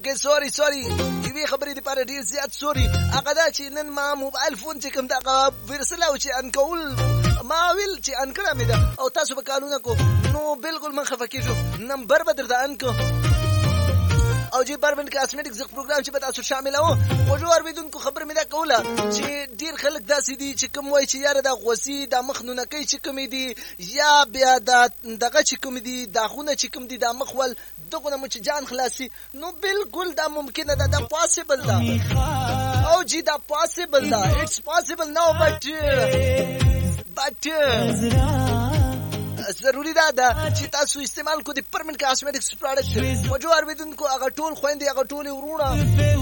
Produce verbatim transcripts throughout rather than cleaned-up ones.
اوکې سوري سوري یوې خبرې دپاره ډېر زیات سوري. هغه دا چې نن ما موبایل فون چې کوم دغه ویرسل او چې انکول ما ویل چې ان کړه مې ده او تاسو به کالونه کو نو بالکل من خفه کېږو. نمبر به درته ان کو او جی پرمن کاسمیټکس د پروګرام چې به تاسو شامل وو. وجو اوریدونکو خبر مې دا کوله چې ډیر خلک داسې دي چې کوم وایي چې یاره دا غوسی دا مخ نونه کوي چې کوم دي یا بیا دا دغه چې کوم دي دا خونه چې کوم دي دا مخ ول دغه نه چې جان خلاصي. نو بالکل دا ممکنه ده، دا پاسبل ده او جی دا پاسبل ده. اټس پاسبل نو بٹ بٹ ضروری ده دا چې تاسو استعمال کو د پرمن کاسمیټکس پروډکټ. وجو اوریدونکو هغه ټول خويندې هغه ټول ورونه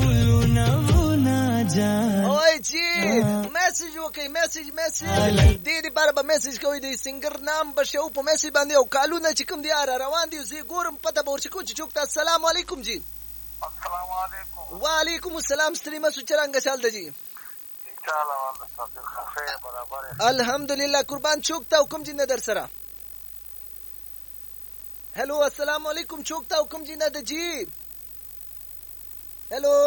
اوه جی میسج وکي میسج میسج دې دې بار به میسج کوي د سنگر نام بشو په میسج باندې او کالونه چې کوم دی روان دي زه ګورم پته به ورچکو چې چوک. السلام علیکم جی. السلام علیکم. وعلیکم السلام. ستریمه سوچرانګه چال ده جی. انشاءالله والله تاسو خفه برابر. الحمدلله قربان چوک تا حکم جن در سره. हेलो अस्सलाम वालेकुम. चौकता हुक्म जी ना जी. हेलो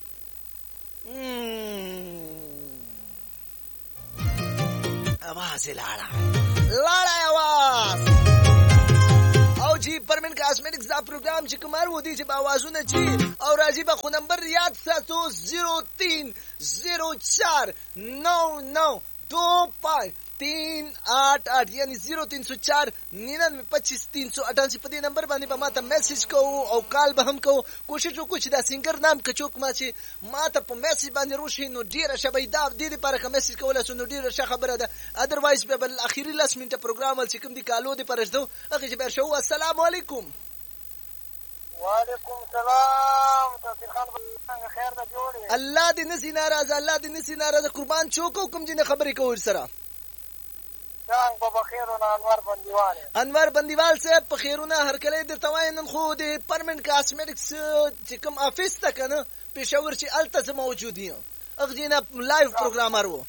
आवाज लाड़ा लाड़ा आवाज او जी परमिन कॉस्मेटिक्स दा प्रोग्राम چې کومار ودی چې आवाजونه जी او راځي به خو نمبر یاد ساتو صفر तीन صفر चार नौ नौ दो पाँच तीन आठ आठ यानी जीरो तीन सौ चार निन्यानवे पच्चीस तीन सौ अठासी په دې نمبر باندې به ما ته میسج کوو او کال به هم کوو. کوشش وکړو چې دا سنگر نام کچوک ما چې ما ته په میسج باندې روشي نو ډیره شبې دا دې لپاره که میسج کولای سو نو ډیره ښه خبره ده. اذروایز به بل اخیری لاس منټه پروګرام ول چې کوم دی کالو دې پرځدو هغه چې بیر شو. السلام علیکم. وعلیکم السلام. تاسو خان څنګه خیر ده جوړه؟ الله دې نسی ناراضه الله دې نسی ناراضه. قربان چوکو کوم جن خبرې کوي سره څنګه په بخیرونه انور بندیوال. انور بندیوال صاحب په خیرونه هر کله درته وای نن خو د پرمن کاسمیټکس چې کوم افیس ته کنه پېښور چې الته موجود یم اغه جنا لایو پروګرامر وو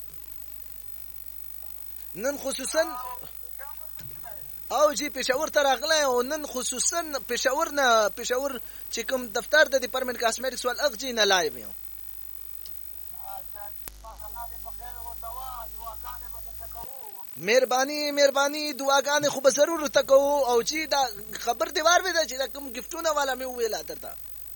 نن خصوصا او جی پېښور ته راغلی او نن خصوصا پېښور نه پېښور چې کوم دفتر د پرمن کاسمیټکس ول اغه جنا لایو یم. مهرباني مهرباني دعاګانې خو به ضرور تکو او چې دا خبر دیوار وې دا چې دا کوم گیفټونه والا مې ویلا درته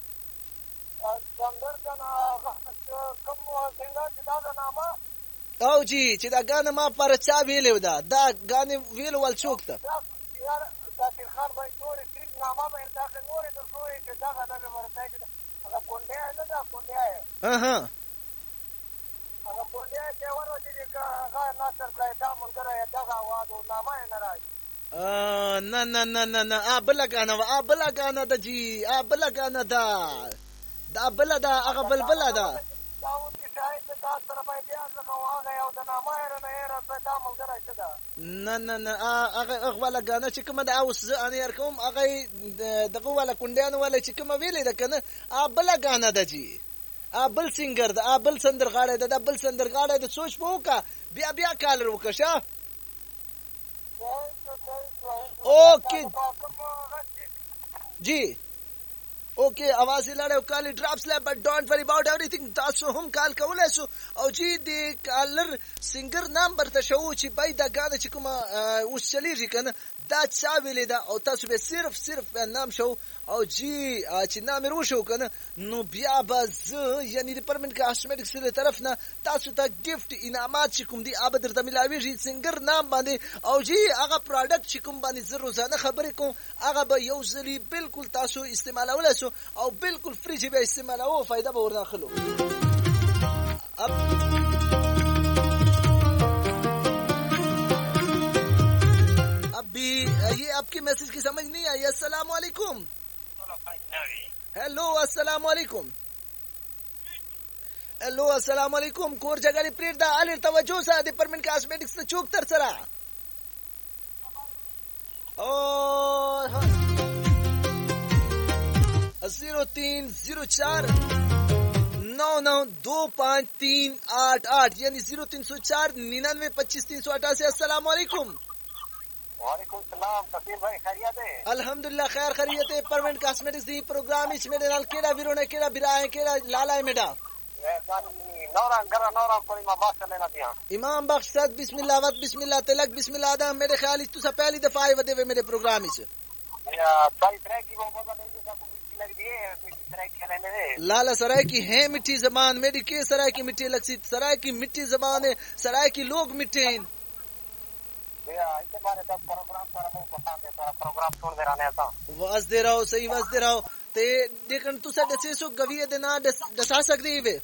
څنګه جنا کوم څنګه چې دا نامه او جی چې دا غانه ما پر چا ویلو دا دا غانه ویلو ول څوک ته یار دا چې خار به نور تریک نامه به دا نور د شوې چې دا دا ورته چې هغه کونډه نه دا کونډه ها ها هغه کونډه چې ورو چې هغه ناصر کایدا مونږه دا غواړو نامه نه راځي. ا نه نه نه نه نه ابل غانه ابل غانه د جی ابل غانه دا دا بل دا هغه بلبل دا داود کی شاید تاسو سره پیدا ځکه هغه یو د نامه نه نه راځي دا مونږه څه ده. نه نه نه هغه هغه ولا غانه چې کوم دا اوس ان ير کوم هغه دغه ولا کونډیانو ولا چې کوم ویلې ده کنه ابل غانه د جی ابل سنگر دا ابل سندرغاړی دا ابل سندرغاړی د سوچ په وکا بیا بیا کال وکښه. اوکے جی اوکے आवाज لړیو کال ډراپس لا بٹ ډونټ وری اباؤٹ एवरीथिंग. تاسو هم کال کولای شو او جی د کالر سنگر نمبر ته شو چې بای دا غاده چې کومه اوس چلیږي کنه دا چا ویلې دا او تاسو به صرف صرف نام شو او جی چې نام ورو شو کنه نو بیا باز یعنی د پرمن کاسمیټکس له طرف نه تاسو ته گیفت انعامات چې کوم دی اب درته ملاویږي سنگر نام باندې او جی هغه پروډکټ چې کوم باندې زه روزانه خبرې کوم هغه به یو ځلی بالکل تاسو استعمالولای شو او بالکل فری جی به استعمالو فائدہ به ورناخلو. اب ابھی یہ آپ کی میسج کی سمجھ نہیں آئی. السلام علیکم. हेलो अस्सलाम वालेकुम. हेलो अस्सलाम वालेकुम. कोर जगह प्रेर दा अलर तवज्जो सा दे परमन कॉस्मेटिक्स चौक तर सरा और जीरो तीन जीरो चार नौ नौ दो पाँच तीन आठ आठ यानी जीरो तीन सौ चार निन्यानवे पच्चीस तीन सौ अठासी. अस्सलाम वालेकुम. وعلیکم السلام کثیر بھائی خیریت ہے؟ الحمدللہ خیر خیریت ہے. پرمنٹ کاسمیٹکس دی پروگرام وچ میرے نال کیڑا ویرو نے کیڑا برا ہے کیڑا لالا ہے میڈا نورا گرا نورا کوئی ما باس لینا دیا امام بخش صد بسم اللہ وت بسم اللہ تلک بسم اللہ دا میرے خیال وچ تسا پہلی دفعہ آئے ودے میرے پروگرام وچ یا ساری طرح کی وہ مزہ نہیں ہے کو مٹی لگ دی ہے مٹی طرح کھلے نے لالا سرائے کی ہے مٹی زبان میری کے سرائے کی مٹی لگسی سرائے کی مٹی زبان ہے سرائے کی لوگ مٹے ہیں یا اس بارے دا پروگرام سارا مو پسند ہے سارا پروگرام سن دے رہنے تا واز دے رہو صحیح واز دے رہو تے لیکن تسا دسے سو گویے دے نا دسا سکدی وے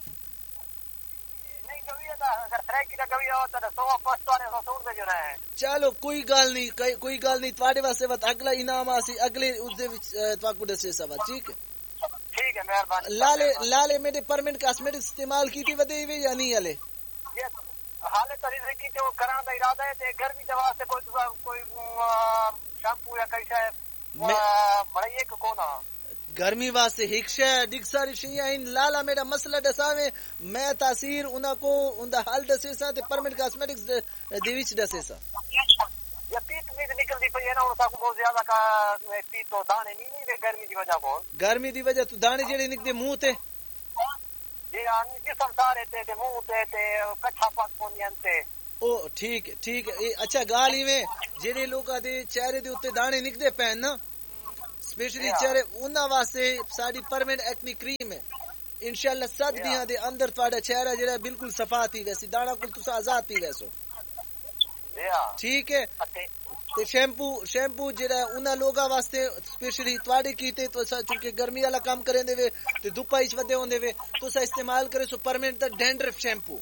نہیں گویے دا اگر طرح کی دا گویے ہوتا تے سو پاسٹ والے سن دے جو رہے چلو کوئی گل نہیں کوئی گل نہیں تواڈے واسطے وت اگلا انعام اسی اگلے اس دے وچ تواکو دسے سوا ٹھیک ہے ٹھیک ہے مہربانی لالے لالے میرے پرمنٹ کاسمیٹک استعمال کیتی ودے وی یا نہیں ہلے حالے طریقے کی جو کراں دا ارادہ ہے تے گرمی دوا سے کوئی کوئی شیمپو یا کئی شے بڑی ایک کونا گرمی واسطے ایک شے ڈگ ساری شیاں ان لالا میرا مسئلہ دساویں میں تاثیر انہاں کو اوندا حل دسے سا تے پرمنٹ کاسمیٹکس دی وچ دسے سا یا پیت بھی نکلدی پئی ہے نا ان کو بہت زیادہ کا پیت تو دانے نہیں نہیں گرمی دی وجہ کو گرمی دی وجہ تو دانے جڑے نکدے منہ تے جی ہاں جسم سارے تے تے منہ تے تے کچھا پاک پونیاں تے او ٹھیک ہے ٹھیک ہے اچھا گال ایویں جڑے لوکاں دے چہرے دے اوتے دانے نکدے پین نا اسپیشلی چہرے انہاں واسطے ساری پرمنٹ ایکنی کریم ہے انشاءاللہ صد دیاں دے اندر تواڈا چہرہ جڑا بالکل صفا تھی ویسی دانا کل تسا آزاد تھی ویسو ٹھیک ہے تے شیمپو شیمپو جڑا انہاں لوگاں واسطے اسپیشلی تواڈے کیتے تو چونکہ گرمی والا کام کریں دے وے تے دھوپا وچ ودے ہوندے وے تسا استعمال کرے سو پرمنٹ دا ڈینڈرف شیمپو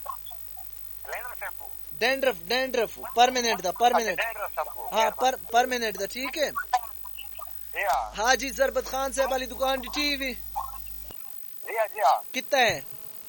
ڈینڈرف ڈینڈرف پرمنٹ دا پرمنٹ ہاں پر پرمنٹ دا ٹھیک ہے حاجی ضربت خان صاحب والی دکان دی ٹی وی کتنا ہے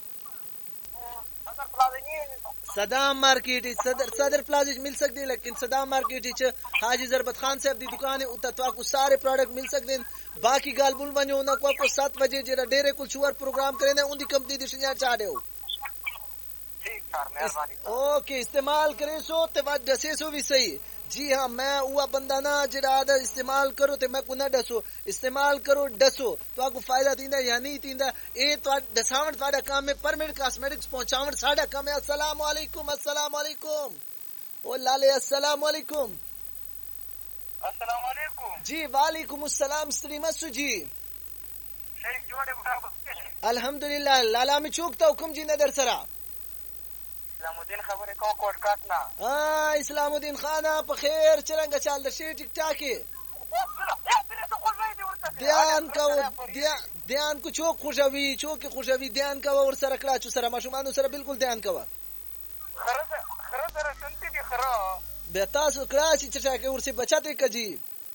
صدام مارکیٹ صدر صدر پلازا مل سکتی لیکن صدام مارکیٹ حاجی ضربت خان صاحب دی دکان ہے اتنا تو سارے پروڈکٹ مل سکتے ہیں باقی گال بول ونجو انہاں کو کو سات بجے جڑا ڈیرے کل شوور پروگرام کرنے ان دی کمپنی دی شنیا چاہ دیو ٹھیک سر مہربانی اوکے استعمال کرے سو تے وا دسے سو بھی صحیح جی ہاں میں وہ بندہ نا جڑا استعمال کرو تے میں کو نہ دسو استعمال کرو دسو تو کو فائدہ تیندا یا نہیں تیندا اے تو دساون تواڈا کام ہے پرمنٹ کاسمیٹکس پہنچاون ساڈا کام ہے السلام علیکم السلام علیکم او لالے السلام علیکم السلام علیکم جی وعلیکم السلام سری مسو جی شیخ جوڑے برابر الحمدللہ لالا میں چوکتا حکم جی نظر سرا اسلام الدین خبر کو کوٹ کاٹنا ہاں اسلام الدین خانہ بخیر چرنگا چال دشی ٹک ٹاک دیان کا دیان کو چوک خوشوی چوک خوشوی دیان کا اور سر کلا چ سر مشمانو سر بالکل دیان کا خرد خرد سنتی دی خرا بیتا سو کلا چ چٹا کے اور سے بچاتے کجی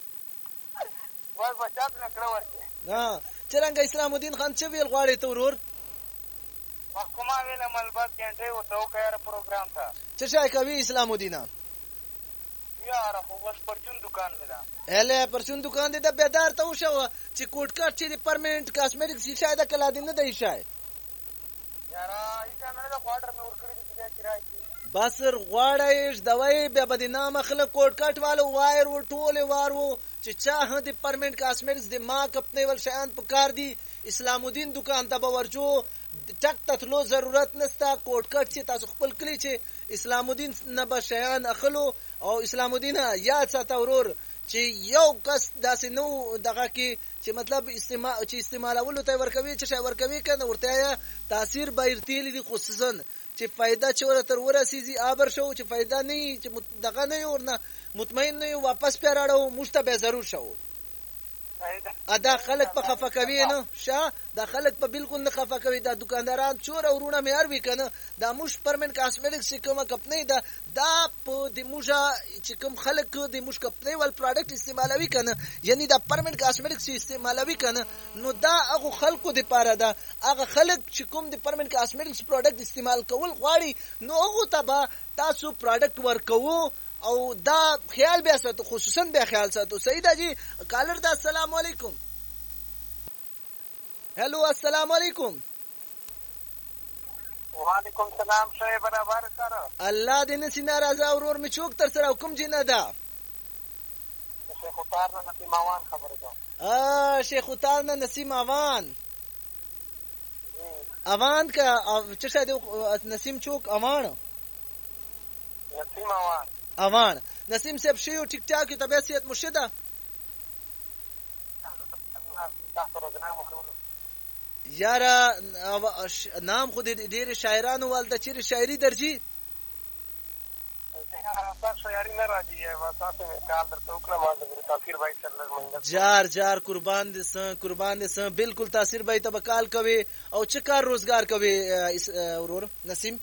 بس بچات نہ کرو ورکے ہاں چرنگا اسلام الدین خان چویل غواړي تورور محکمہ ویلا ملبات گھنٹے وہ تو کہہ پروگرام تھا چشا کوي اسلام الدین یار خو بس پرچون دکان میں دا اله پرچون دکان دے د بیدار تو شو چې کوټ کټ چې پرمنٹ کاسمیٹکس شاید کلا دین نه دی شای یار ایسا میں دا کوارٹر میں ورکڑی دی کرای بسر غواړی دوی بیا بد نام خلک کوټ کټ والو وایر و ټول وارو چې چا هدي پرمنٹ کاسمیٹکس د ما کپنے ول شان پکار دی اسلام الدین دکان ته ورجو ټک تتلو ضرورت نستا کوټ کټ چې تاسو خپل کلی چې اسلام الدین نه بشیان اخلو او اسلام الدین یاد ساته ورور چې یو کس داسې نو دغه کې چې مطلب استعمال چې استعمالولو ته ورکوي چې شای ورکوي کنه ورته تاثیر بایر دی خصوصا چې فائدہ چوره تر ورسیږي آبر شو چې فائدہ نه چې دغه نه ورنه مطمئن نه واپس پیراړو مشته ضرور شو ادا خلق په خفه کوي نه شا دا خلق په بالکل نه خفه کوي دا دکانداران چور او رونه مې اروي کنه دا مش پرمنٹ کاسمیټکس کومه کپنی دا دا په د موجا چې کوم خلق د مش کپنی ول پروډکټ استعمالوي کنه یعنی دا پرمنٹ کاسمیټکس استعمالوي کنه نو دا هغه خلقو د پاره دا هغه خلق چې کوم د پرمنٹ کاسمیټکس پروډکټ استعمال کول غواړي نو هغه تبا تاسو پروډکټ ورکوو او دا خیال بیا ساتو خصوصا بیا خیال ساتو سیدہ جی کالر دا السلام علیکم ہیلو السلام علیکم وعلیکم السلام شای برابر سره الله دې نسی ناراضه اورور می چوک تر سره حکم جنہ دا شیخ اتار نه نسیم اوان خبره کوم. ا شیخ اتار نه نسیم اوان اوان کا څه شای دی نسیم چوک اوان نسیم اوان اوان نسیم صاحب شیو ټیک ټاک کی طبيعت صحت مرشده یارا نام خو دې ډېر شاعرانو والده چې شاعري درځي شاعري نه راځي تاسو کال درته وکړم ما د تاثیر بای سره لږ جار جار قربان دې سه قربان دې سه بالکل تاثیر بای ته کال کوي او چې کار روزګار کوي ورور نسیم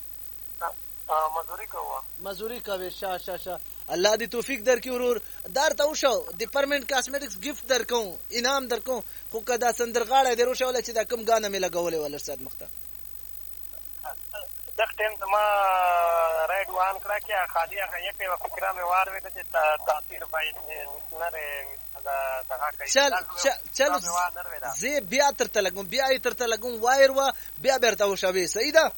مزوري کوه مزوري کوي شا شا شا الله دې توفیق درکې ورور دار ته وشو ډیپارټمنټ کاسمیټکس گیفت درکو انعام درکو خو کدا سندرغاړه درو شو چې دا کم غانه مې لګولې ولر صد مخته دغه ټیم ته ما رائډ وان کړه چې خالي هغه یک یو فکر مې وار وې چې تاثیر باید نه دا دغه کوي چل چل زه بیا تر تلګم بیا تر تلګم وایر وا بیا بیرته وشوي سیدا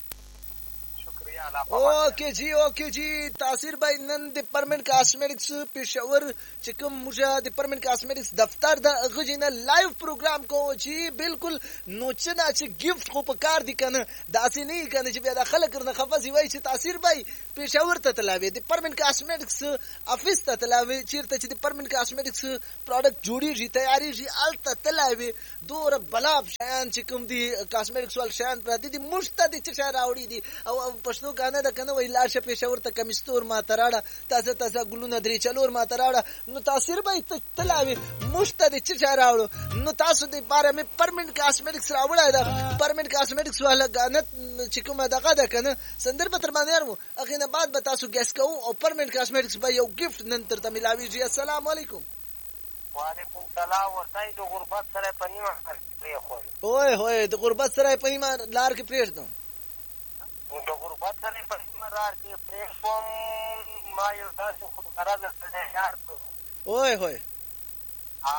اوکے جی اوکے جی تاثیر بھائی نن ڈپارٹمنٹ کاسمیٹکس پشاور چکم مجھا ڈپارٹمنٹ کاسمیٹکس دفتر دا غجینا لائیو پروگرام کو جی بالکل نوچنا چ گفٹ کو پکار دی کنه داسې نه کنه چې بیا د خلک نه خفزي وای چې تاثیر بھائی پشاور ته تلاوي ډپارټمنٹ کاسمیٹکس افیس ته تلاوي چیرته چې ډپارټمنٹ کاسمیٹکس پروډکټ جوړیږي تیاریږي الته تلاوي دور بلاب شیان چې کوم دی کاسمیٹکس ول شیان پراتی دي مشته دي چې راوړي دي او پښتو غانه د کنه وای لاشه پېښور ته کمستور ما تراړه تاسو تاسو ګلونه درې چلور ما تراړه نو تاثیر به تلاوي مشته د چا راوړو نو تاسو د باره مې پرمنټ کاسمیټکس راوړای دا پرمنټ کاسمیټکس والا غانه چې کومه دغه ده کنه سندر به تر باندې ارمو اخی نه بعد به تاسو ګیس کوو او پرمنټ کاسمیټکس به یو گیفت نن تر ته ملاویږي السلام علیکم وعلیکم السلام ورته د غربت سره پنیمه پرې خو اوه هوه د غربت سره پنیمه لار کې پریږدم د غربت سره په مرار کې پریفوم ما یو تاسو خو غراض سره یار کو اوه هوه ا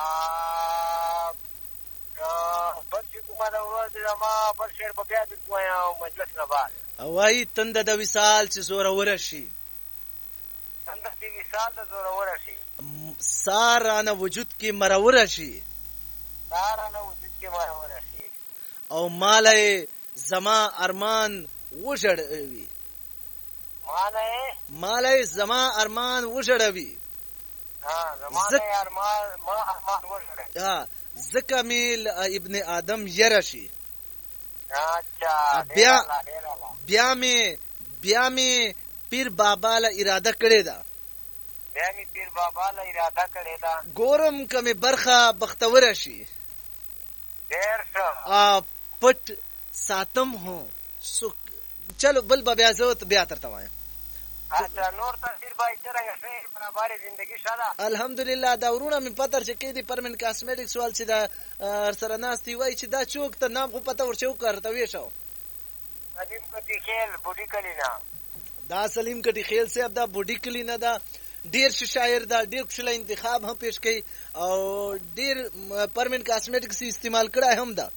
بچی کومه دا ورځ ما پر شهر په بیا د کوه مجلس نه بعد وای تند د وصال چې زوره ورشي تند د وصال د زوره ورشي سارانه وجود کې مرور شي سارانه وجود کې مرور شي او مالای زما ارمان وژړوي مالای مالای زما ارمان وژړوي ها زما ارمان ما ارمان وژړوي ها زکه میل ابن آدم يرشي اچھا بیا بیا می بیا می پیر بابا له اراده کړی دا بیا می پیر بابا له اراده کړی دا ګورم کمه برخه بختور شي ډیر ښه ا پټ ساتم هو سو چلو بل بیا زوت بیا تر توایم اچھا نور تاثیر بھائی څنګه شي په باره ژوندۍ شاده الحمدلله دا ورونه می پتر چې کې دي پرمنټ کاسمیټکس وال چې دا سره ناستي وای چې دا چوک ته نام خو پته ورچو کرته وې شو سلیم کټی خیل بوډی کلینا دا سلیم کټی خیل سے اب دا بوډی کلینا دا ډیر شاعر دا ډیر ښه انتخاب هم پیش کړي او ډیر پرمنټ کاسمیټکس استعمال کړای هم دا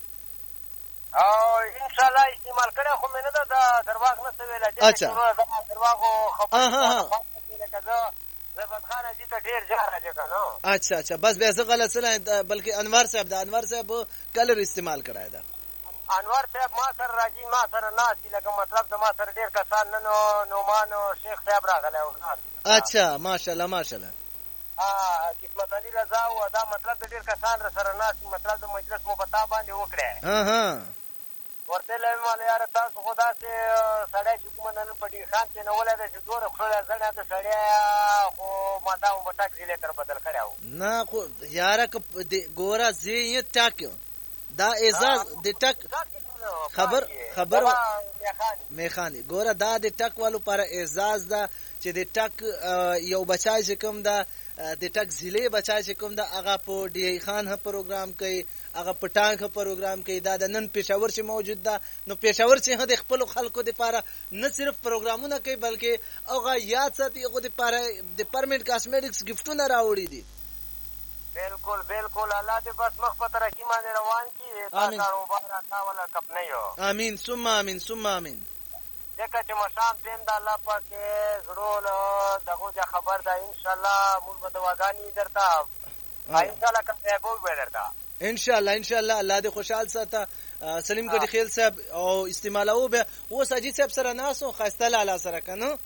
او ان شاء الله استعمال کړه خو مینه دا درواغ نه ویل چې اچھا درواغو خبره ها ها زبد خان دې ته ډیر ځار راځي کنه اچھا اچھا بس بیا څه غلط سره بلکې انور صاحب دا انور صاحب کلر استعمال کړای دا انور صاحب ما سره راځي ما سره ناسي لکه مطلب د ما سره ډیر کسان نو نومان او شیخ صاحب راغله اچھا ماشاءالله ماشاءالله ها قسمت علي رضا او دا مطلب د ډیر کسان سره ناسي مطلب د مجلس مو پتا باندې وکړه ها ها ورته له مال یار تاسو خدا سي سړی چې کوم نن په دې خان کې نه ولادت چې دوره خپل ځړه ته سړی خو ما دا و ټاک زیله تر بدل کړو نه خو یار ک ګورا زی یې ټاک دا اعزاز د ټک خبر خبر میخانی ګوره دا د ټک والو پر اعزاز دا چې د ټک یو بچای چې کوم دا د ټک ضلع بچای چې کوم دا هغه په ډی خان ه پروګرام کوي هغه پټانګ ه پروګرام کوي دا د نن پېښور چې موجود ده نو پېښور چې د خپل خلکو لپاره نه صرف پروګرامونه کوي بلکې هغه یاد ساتي هغه لپاره د پرمنټ کاسمیټکس گیفټونه راوړي دي بالکل بالکل الله دې بس مخ په ترقی باندې روان کړي تا کاروبار تا ولا کپ نه یو امين ثم امين ثم امين ځکه چې مشام ټیم د الله پاک زړو له دغو جا خبر ده انشاءالله موږ به دواګانې درته انشاءالله کامیابوو به درته انشاءالله انشاءالله الله دې خوشحال ساته سلیم ګډي خیل صاحب او استعمالو به اوس حاجي صاحب سره ناسو خاسته لاله سره کنه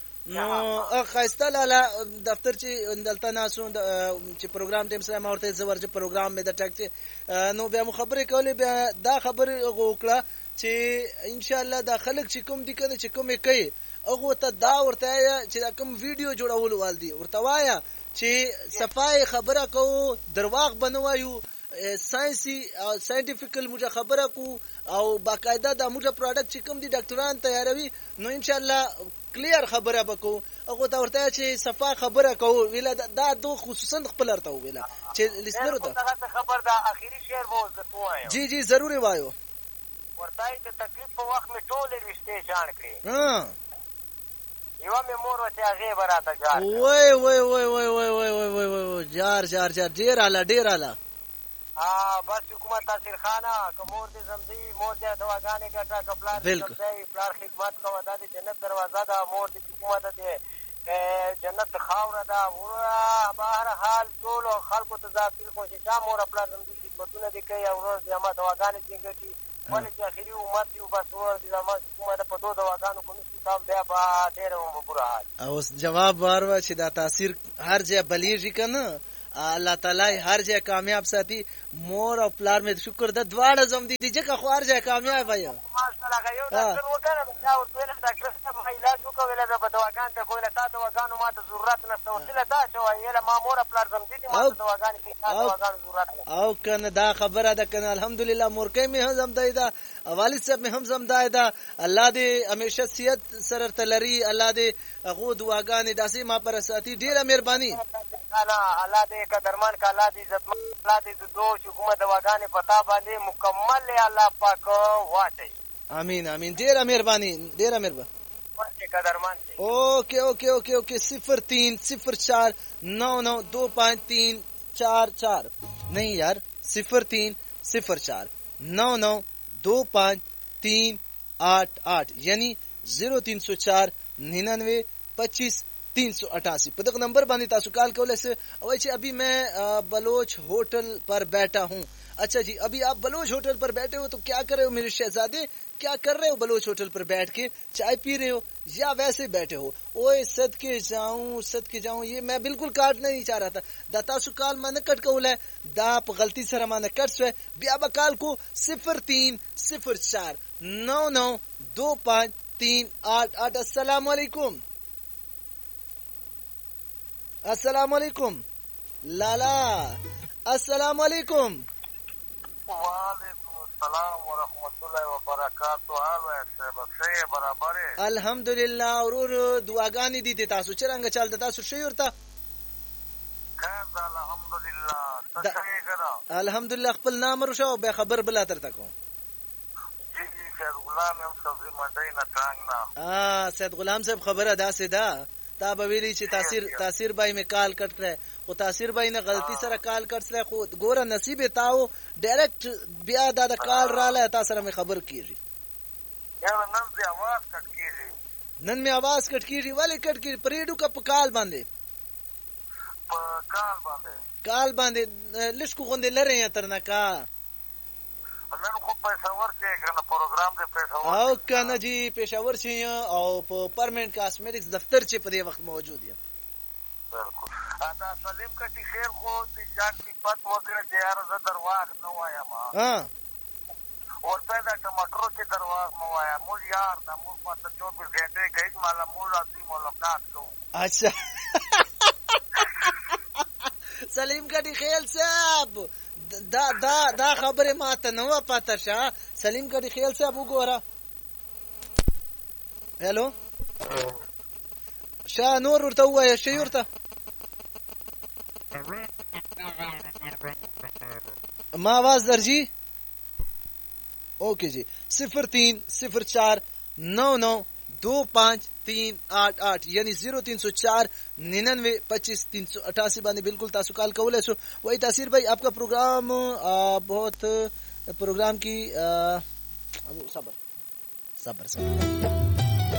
نو خاسته لاله دفتر چې دلته ناسو چې پروګرام ټیم سره مورته زورج پروګرام مې د ټاک چې نو بیا مخبري کولې بیا دا خبر وکړه چې ان شاء الله دا خلک چې کوم دي کنه چې کوم کوي هغه ته دا ورته چې دا کوم ویډیو جوړول والدي ورته وایا چې صفای خبره کو درواغ بنوایو ساينسي او ساينټیفیکل موږ خبره کو او باقاعده دا موږ پروډکټ چې کوم دي ډاکټران تیاروي نو ان شاء الله کلیر خبره وکړو هغه ته ورته چې صفا خبره کو ویل دا دو خصوصا خپل ارته ویل چې لسنرو ته خبر دا اخیری شعر وو زه وایم جی جی ضروري وایو ورته د تکلیف په وخت می ټول رښتې جان کړی ها یو مې مور وته هغه براته جار وای وای وای وای وای وای وای وای جار جار جار ډیر اعلی ډیر اعلی ها بس حکومت تاثیر خانه کومور دې زمدي مور دې دواګانې ګټه کپلار دې پلار خدمت کوي دا د جنت دروازه ده مور دې حکومت دې جنت خاور ده ور بهر حال ټول خلکو ته ذاتي کوشش مور خپل زمدي خدمتونه دې کوي او دې ما دواګانې څنګه کی ولې چې اخري امت یو بس ور دې ما حکومت په دوه دواګانو کو نشي تام بیا به ډېر وبره حال اوس جواب وارو چې دا تاثیر هر ځای بلیږي کنه الله تعالی هر ځای کامیاب ساتي مور او پلار مې شکر د دواړه زم دي چې خو هر ځای کامیاب وي ماشاءالله غيو ډاکټر وکړه دا ورته ډاکټر صاحب علاج وکوي له دواګان ته کوله تا دواګانو ما ته ضرورت نشته ورته دا چې وایي له ما مور خپل زم دي ما ته دواګان کې تا دواګان ضرورت او کنه دا خبره ده کنه الحمدلله مورکې مې هم زم دی دا والد صاحب مې هم زم دی دا الله دې همیشه صحت سره تلري الله دې هغه دواګانې داسې ما پر ساتي ډیره مهرباني الله الله دې قدرمان کا الله دې عزت الله دې دو حکومت دواګانې پتا باندې مکمل الله پاک واټي امين امين ډیره مهرباني ډیره مهرباني قدرمان اوکے اوکے اوکے اوکے صفر تین صفر چار نو نو دو پانچ تین چار چار نہیں یار صفر تین صفر چار نو نو دو پانچ تین آٹھ آٹھ یعنی زیرو تین سو چار ننانوے پچیس तीन सौ अठासी पदक नंबर बानी तासु कॉल कॉल से अवैचे अभी मैं बलोच होटल पर बैठा हूँ। अच्छा जी अभी आप बलोच होटल पर बैठे हो तो क्या कर रहे हो मेरे शहजादे क्या कर रहे हो बलोच होटल पर बैठ के चाय पी रहे हो या वैसे बैठे हो ओए सदके जाऊं सदके जाऊं ये मैं बिल्कुल काटना नहीं चाह रहा था दातासु कॉल माने कट कौल है दाप गलती से माने कट से ब्याबा कॉल को सिफर तीन सिफर चार नौ नौ दो पाँच तीन आठ आठ अस्सलाम वालेकुम अस्सलाम वालेकुम लाला अस्सलाम वालेकुम वालेकुम अस्सलाम व रहमतुल्लाहि व बरकातहू हाल है बसे बराबर है अल्हम्दुलिल्लाह और दुआगानी दी थे तासु चरंग चलता तासु शयूरता खैर अल्हम्दुलिल्लाह तशरी करा अल्हम्दुलिल्लाह खपल नाम रुशो बे खबर बला तर तको जी जी सैयद गुलाम हम सब्जी मंडी न टांगना हां सैयद गुलाम साहब खबर अदा से दा ता बवेली ची तासीर तासीर भाई में कॉल कट रहे वो तासीर भाई ने गलती से कॉल कट ले खुद गोरा नसीब ताओ डायरेक्ट बिया दादा कॉल राला ता सर में खबर कीजी यार नन से आवाज कट कीजी नन में आवाज कट कीजी वाले कट की परेडू का कॉल बांधे कॉल बांधे कॉल बांधे लिस्को गोंदे लरे हैं तरना का नन को पेशावर के करना प्रोग्राम दे पेशावर او کنه جی पेशावर छी او په परमानेंट कॉस्मेटिक्स दफ्तर چې په دې وخت موجود یم بالکل دا سلیم کټي خیر خو د جان کی پات وکړه چې یار زه درواغ نه وایم ها ورته دا ټماټر چې درواغ نه وایم مو یار دا مو پات چوبیس घंटे گئی مالا مو راځي ملاقات کوم اچھا سلیم کټي خیل صاحب دا دا دا خبره ما ته نو پاتہ شه سلیم کړي خیال صاحب وګوره هالو شا نور ورته وای شي ورته ما आवाज درجی اوکے جی صفر تین صفر چار نو نو दो पाँच तीन आठ आठ यानी जीरो तीन सौ चार निन्यानवे पच्चीस तीन सौ अठासी बानी बिल्कुल तासु कॉल कौल है सो वही तासीर भाई आपका प्रोग्राम बहुत प्रोग्राम की सबर सबर सबर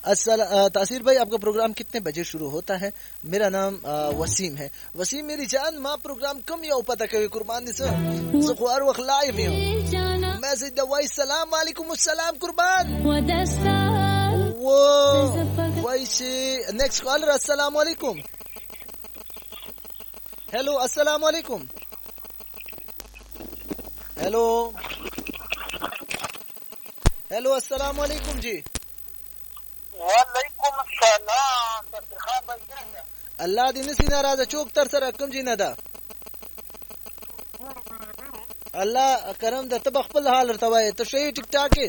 अस्सलाम तासीर भाई, आपका प्रोग्राम कितने बजे शुरू होता है? मेरा नाम वसीम है। वसीम मेरी जान, माँ प्रोग्राम कम या पता कभी कुर्बान दिस ज़ुख़वार वक्त लाइव है। मैसेज दवाई सलाम वालेकुम अस्सलाम कुर्बान वो वैसे नेक्स्ट कॉलर अस्सलाम वालेकुम। हेलो अस्सलाम वालेकुम। हेलो हेलो अस्सलाम वालेकुम जी। वालेकुम सलाम तासिर खान भाई। अल्लाह दिन सी नाराज चौक तर सर कम जी नदा अल्लाह करम द तब खपल हाल रतवाए तो शही टिक टाक के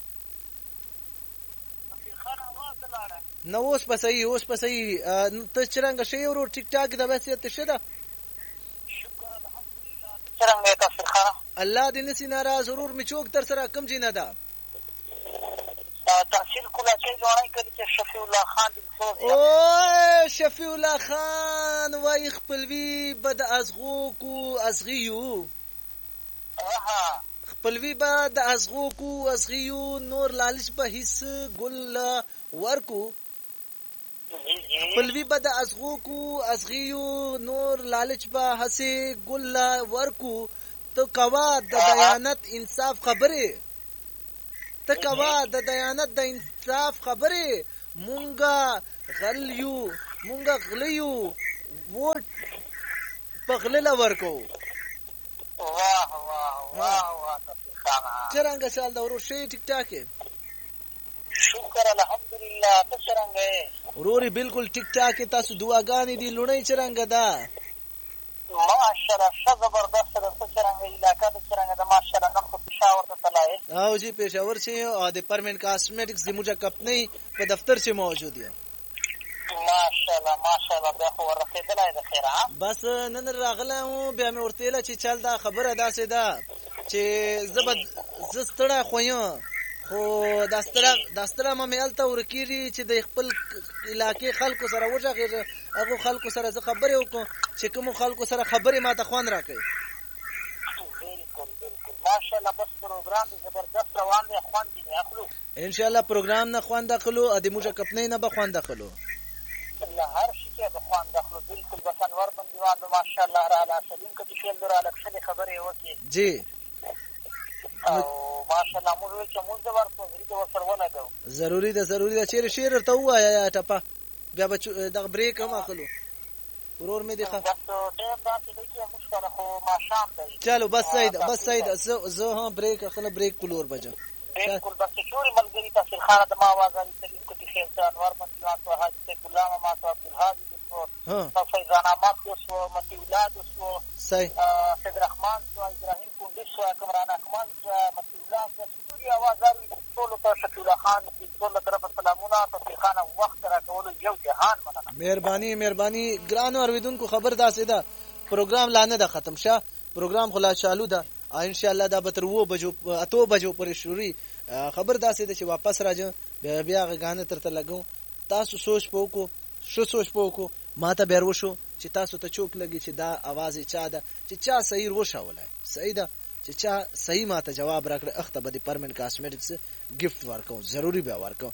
न ओस पसई ओस पसई तो चरंग शही और टिक टाक द वैसे तशदा शुक्र अल्हम्दुलिल्लाह चरंग तासिर खान अल्लाह दिन सी नाराज जरूर मी चौक तर सर कम जी नदा تحصیل کلا چه لونای کړي چې شفیع الله خان دې سوز او شفیع الله خان وای خپلوي بد ازغو کو ازغیو اها خپلوي بد ازغو کو ازغیو نور لالچ به هیڅ ګل ورکو خپلوي بد ازغو کو ازغیو نور لالچ به هسه ګل ورکو تو کوا د دیانت انصاف خبره تکوا د دیانت د انصاف خبره مونږه غلیو مونږه غلیو ووټ پغلل ورکو واه واه واه واه تفخانا چرنګ سال دا ورو شي ټیک ټاک شکر الحمدلله ته څنګه وروري بالکل ټیک ټاک تاسو دعاګانې دي لونی چرنګ دا ماشاءالله ش زبردست ده څنګه علاقہ ده څنګه ده ماشاءالله نن خو پېښور ته تلای او جی پېښور سے او د پرمنٹ کاسمیټکس د موجه کپنی په دفتر سے موجود یم ماشاءالله ماشاءالله بیا خو ورسېدلای ده خیر ها بس نن راغله بیا مې ورته چې چل دا خبره داسې ده چې زبد زستړه خویم خو داستره داستره ما مېلته ورکیری چې د خپل علاقې خلکو سره وژغه هغه خلکو سره زه خبرې وکم چې کوم خلکو سره خبرې ما ته خوان راکړي بالکل بالکل ماشاءالله بس پروګرام زبردست روان دی خوان دی اخلو ان شاء الله پروګرام نه خوان داخلو ا دې موږ کپنې نه به خوان داخلو الله هر شي کې به خوان داخلو بالکل بس انور بندیوان ماشاءالله را سلیم کته شیل در الکشن خبرې وکي جی او ماشاءالله موږ چې موږ د ورکو غریب وسر ولګو ضروری ده ضروری ده چیرې شیر ته وایا یا ټپه بیا به د بریک هم اخلو ورور مې دی ښه بس ټیم داسې دی چې مشکل خو ماښام دی چلو بس صحیح ده بس صحیح ده زه زه هم بریک اخله بریک کلور بجم بالکل بس شوري ملګری تاسو خانه د ما आवाज علي سلیم کو خیر ته انور بندیوان تو حاجی ته غلام ما تو عبدالهادي تو ها فیضان احمد تو متی اولاد تو صحیح سید رحمان تو ابراهیم کندش تو کمران احمد تو متی اولاد تو شوري आवाज علي ټول ته شفیع الله خان ټول طرف سلامونه تاسو خانه وخت راکول یو جهان مننه مهرباني مهرباني ګران اوریدونکو خبر داسې ده پروګرام لانه ده ختم شه پروګرام خلا چالو ده ان شاء الله دا به تر و بجو اتو بجو پورې شوري خبر داسې ده چې واپس راځم بیا بیا غانه ترته لګو تاسو سوچ پوکو شو سوچ پوکو ما ته بیرو شو چې تاسو ته چوک لګي چې دا आवाज چا ده چې چا صحیح وشاولای صحیح ده چې چا صحیح ما ته جواب راکړه اخته به د پرمنٹ کاسمیټکس گیفت ورکو ضروری به ورکو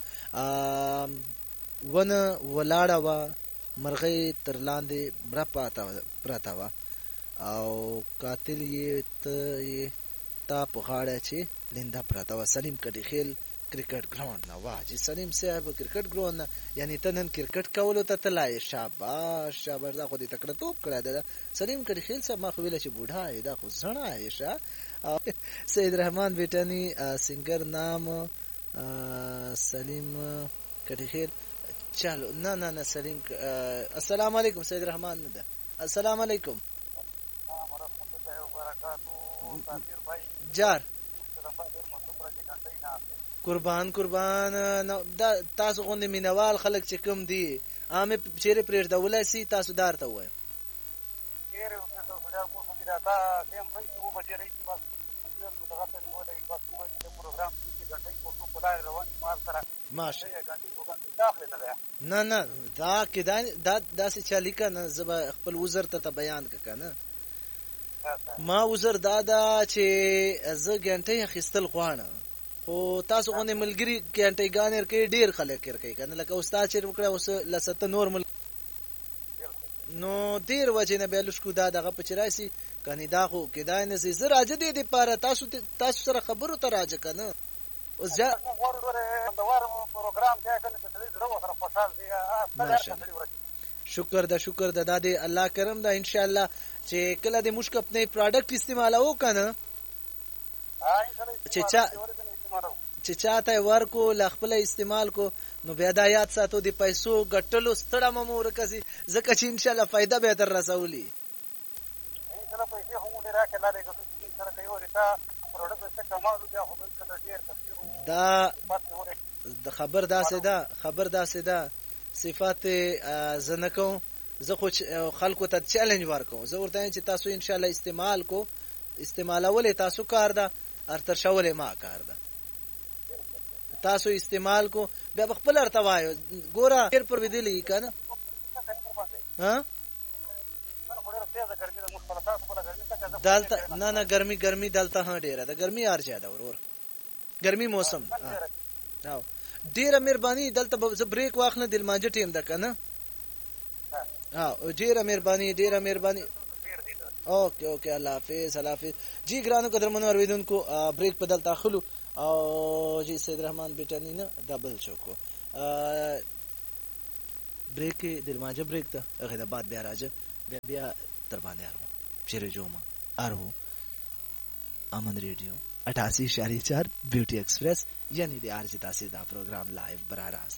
ونه ولاړه وا مرغې تر لاندې برپاته پراته وا او قاتل یې ته تا په غاړه چې لنده پراته وا سلیم کډی خیل کرکټ ګراوند نه واجی سلیم صاحب کرکټ ګراوند نه یعنی ته نن کرکټ کولو ته تلای شاباش شاباش دا خو دې تکړه توپ کړه ده سلیم کډی خیل صاحب ما خو ویل چې بوډا دی دا خو زړه دی شه سید رحمان بیٹانی سنگر نام سلیم کډی خیل چلو نه نه نه سلیم السلام علیکم سید رحمان نه ده السلام علیکم ورحمۃ اللہ وبرکاتہ تاثیر بھائی جار قربان قربان دا تاسو غوندې مینوال خلک چې کوم دي عامه چیرې پرېږ دولای سي تاسو دار ته وای چیرې نو دا مو خو دا تا سیم خو یو بجې بس دا غته نو دا بس نو د پروګرام چې ګټي کو په لار روان مار سره ماشه ګټي کو داخله نه ده نه نه دا کې دا داسې چالي کنه زب خپل وزر ته بیان کنه ما وزر دادا چې زه ګنټه خستل غواړم خو تاسو غونې ملګری کینټي ګانر کې ډیر خلک کوي کنه لکه استاد چې وکړه اوس لسته نورمال نو ډیر وجه نه بیل شو دا دغه پچرایسي کني دا خو کېدای نه سي زه راځه دې لپاره تاسو تاسو سره خبرو ته راځه کنه اوس ځا د وارم پروګرام ته کنه چې زړه سره خوشحال دي شکر دا شکر دا د الله کرم دا ان شاء الله چې کله د مشک خپل پروډکټ استعمالو کنه چې چا چې چاته ورکو ل خپل استعمال کو نو بیا د یاد ساتو د پیسو ګټلو ستړه ممور کسي زکه چې ان شاء الله فائدہ به تر رسولي ان شاء الله پیسې هم ډیر راکړه لاره چې سره کوي ورته پروډکټ څخه کمالو بیا خو بل ډیر تفسیر دا د خبر داسې ده خبر داسې ده صفات زنکو زه خو خلکو ته چیلنج ورکوم زه ورته چې تاسو ان شاء الله استعمال کو استعمالول تاسو کار ده ارتر شول ما کار ده تاسو استعمال کو بیا خپل ارتوایو ګوره ډیر پر ودی کنه ها دالته نه نه ګرمي ګرمي دالته ها ډیره ده ګرمي ار زیاده ورور ګرمي موسم ها ډیره مهرباني دلته بریک واخنه د مانجه ټیم ده کنه ها ډیره مهرباني ډیره مهرباني اوکے اوکے الله حافظ الله حافظ جی ګرانو قدرمنو اوریدونکو بریک په دلته اخلو او جی سید رحمان بیٹانی نه ډبل چوکو بریک د مانجه بریک ته هغه د بعد بیا راځه بیا بیا تر باندې ارو چیرې جوما ارو امن ریډیو اٹھاسی اشاریہ چار بیوٹی ایکسپریس یعنی دی آرجی تاثیر دا پروگرام لائیو براہ راست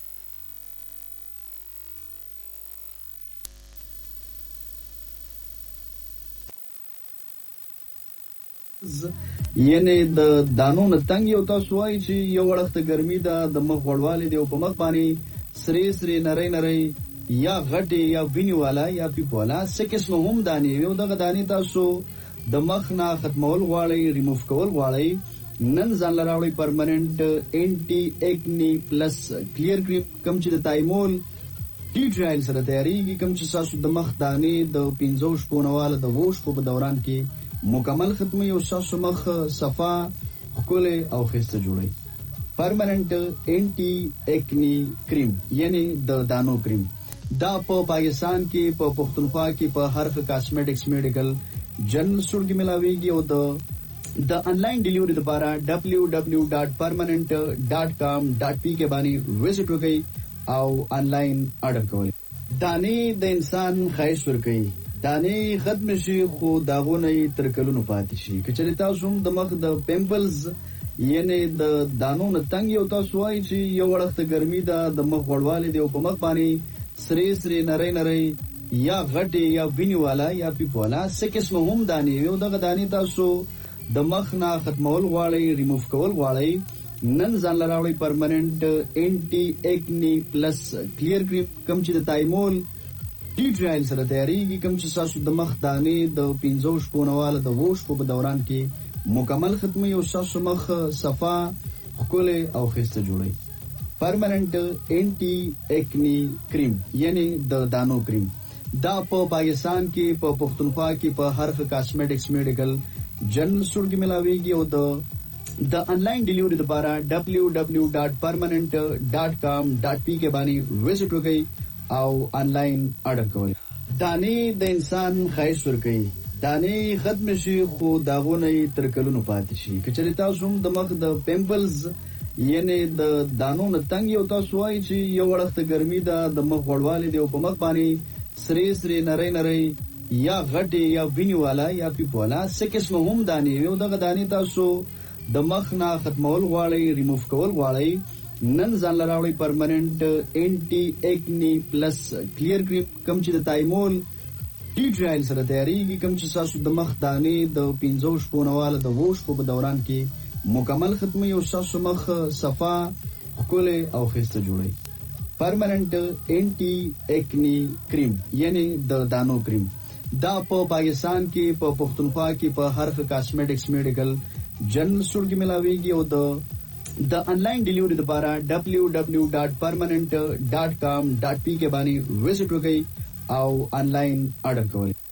یعنی د دانو نه تنگ یو تاسو وای چې یو وخت ګرمي دا د مخ غړوالې دی او په مخ باندې سری سری نری نری یا غټي یا ویني والا یا پیپولا سکه هم دانی یو دغه دانی تاسو د مخ نه ختمول غواړي ریموف کول غواړي نن ځان لراوړي پرمننت انټي اګني پلس کلیر کریم کم چې د تایمول ټی ټرایل سره تیاریږي کم چې تاسو د مخ دانی د پنځو شپونواله د ووش په دوران کې مکمل ختمي او تاسو مخ صفا خپل او خسته جوړي پرمننت انټي اګني کریم یعنی د دانو کریم دا په پاکستان کې په پښتونخوا کې په هر کاسمیټکس میډیکل جنرل سټور کې ملاويږي او د د انلاین ډیلیوري لپاره ڈبلیو ڈبلیو ڈبلیو ڈاٹ پرمننٹ ڈاٹ کام ڈاٹ پی کې باندې وزټ وکړئ او انلاین آرډر کوئ. دانې د انسان خایس ور کوي، دانې ختم شي خو داغونه تر کلونو پاتې شي. کچې تاسو هم د مخ د پمپلز یعنی د دانو نه تنگ یو تاسو وایي چې یو وخت ګرمي دا د مخ غړوالې دی او په مخ باندې سری سری نری نری یا غټي یا ویني والا یا پیپولا سکه هم دانې یو دغه دانې تاسو د مخ نه ختمول غواړي ریموف کول غواړي نن ځان لراوړي پرمننٹ انټي اګني پلس کلیر کریم کم چې د تایمول ټی ټرایل سره تیاریږي کم چې تاسو د مخ دانې د پنځو شپونواله د ووش په دوران کې مکمل ختمي او تاسو مخ صفا خپل او خسته جوړي. پرمننٹ انټي اګني کریم یعنی د دانو کریم دا په پاکستان کې په پښتونخوا کې په هر کاسمیټکس میډیکل جنرل سټور کې ملاويږي او د د انلاین ډیلیوري لپاره ڈبلیو ڈبلیو ڈبلیو ڈاٹ پرمننٹ ڈاٹ کام ڈاٹ پی کې باندې وزټ وکړئ او انلاین آرډر کوئ. دانې د انسان خایس ور کوي، دانې ختم شي خو داغونه تر کلونو پاتې شي. کچې تاسو هم د مخ د پمپلز یعنی د دانو نه تنگ یو تاسو وایي چې یو وخت ګرمي دا د مخ غړوالې دی او په مخ باندې سری سری نری نری یا غټي یا ویني والا یا پیپولا سکه هم دانې یو دغه دانې تاسو د مخ نه ختمول غواړي ریموف کول غواړي نن ځان لراوړي پرمننٹ انټي اګني پلس کلیر کریم کم چې د تایمول ټی ټرایل سره تیاریږي کم چې تاسو د مخ دانې د پنځو شپونواله د ووش په دوران کې مکمل ختمي او تاسو مخ صفا خپل او خسته جوړي. پرمننٹ انټي اګني کریم یعنی د دانو کریم دا په پاکستان کې په پښتونخوا کې په هر کاسمیټکس میډیکل جنرل سټور کې ملاويږي او د د انلاین ډیلیوري لپاره ڈبلیو ڈبلیو ڈبلیو ڈاٹ پرمننٹ ڈاٹ کام ڈاٹ پی کې باندې وزټ وکړئ او انلاین آرډر کوئ.